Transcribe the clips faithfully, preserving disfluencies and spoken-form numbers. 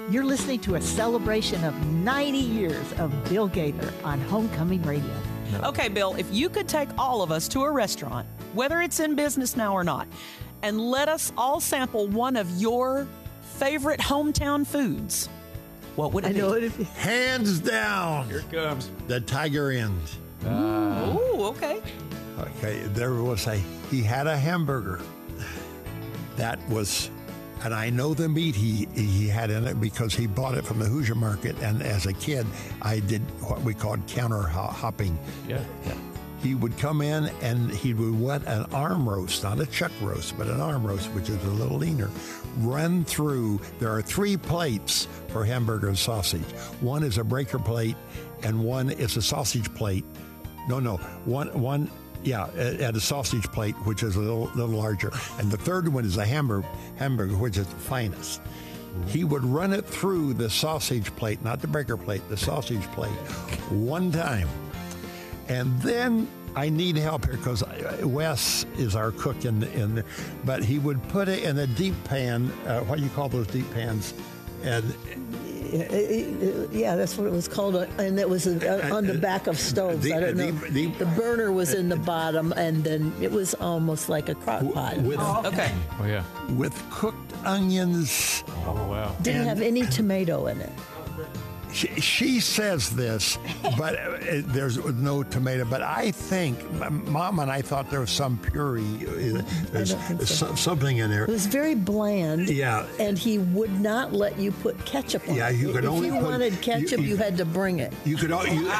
You're listening to a celebration of ninety years of Bill Gaither on Homecoming Radio. Okay, Bill, if you could take all of us to a restaurant, whether it's in business now or not, and let us all sample one of your favorite hometown foods, what would it I be? know it'd be. Hands down. Here it comes. The Tiger Inn. Uh, Ooh, okay. Okay, there was a, he had a hamburger that was, and I know the meat he, he had in it because he bought it from the Hoosier Market, and as a kid, I did what we called counter ho- hopping. yeah. yeah. He would come in and he would wet an arm roast, not a chuck roast, but an arm roast, which is a little leaner, run through. There are three plates for hamburger and sausage. One is a breaker plate, and one is a sausage plate. No, no, one, one, yeah, at a sausage plate, which is a little, little larger. And the third one is a hamburger, hamburger, which is the finest. He would run it through the sausage plate, not the breaker plate, the sausage plate, one time. And then I need help here because Wes is our cook in the, in the, but he would put it in a deep pan. Uh, what do you call those deep pans? And Yeah, that's what it was called, uh, and it was uh, on the back of stoves. The- I don't know. the- the- The burner was in the bottom, and then it was almost like a crock pot. with Okay. Oh, yeah. with cooked onions. Oh, wow. Didn't and- have any tomato in it. She, she says this, but uh, there's no tomato. But I think, m- Mom and I thought there was some puree. uh, There's don't think so. so- something in there. It was very bland. Yeah. And he would not let you put ketchup on Yeah, it. you could if only you put- wanted ketchup, you- you, you- had to bring it. You could o- you,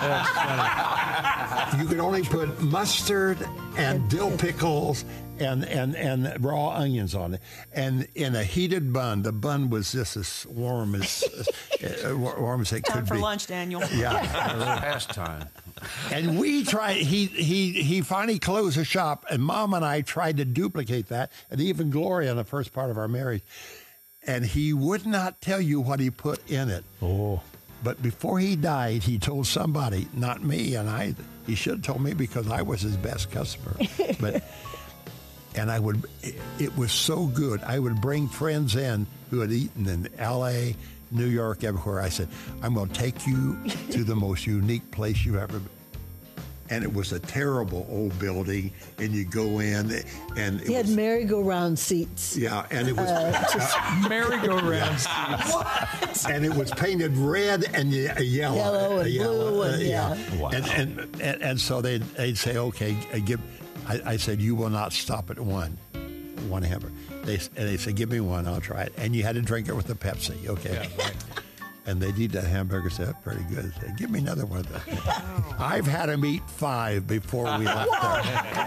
you could only put mustard and dill pickles and, and, and raw onions on it. And in a heated bun, the bun was just as warm as uh, warm as it Time could for be. lunch, Daniel. Yeah. Pastime. And we tried, he, he, he finally closed the shop, and Mom and I tried to duplicate that, and even Gloria in the first part of our marriage. And he would not tell you what he put in it. Oh. But before he died, he told somebody, not me, and I, he should have told me because I was his best customer. But, and I would, it, it was so good. I would bring friends in who had eaten in L A, New York, everywhere. I said, I'm going to take you to the most unique place you've ever been. And it was a terrible old building, and you go in, and it He had was, merry-go-round seats. yeah, and it was, Merry-go-round. and it was painted red and ye- uh, yellow, Yellow and uh, yellow, blue uh, and- yeah. Wow. And, and, and and so they'd, they'd say, okay, uh, give. I, I said, you will not stop at one, one hamburger. They and they said, give me one, I'll try it. And you had to drink it with a Pepsi, okay? Yeah, right. And they'd eat that hamburger, say, that's pretty good. Say, give me another one of those. I've had them eat five before we left there.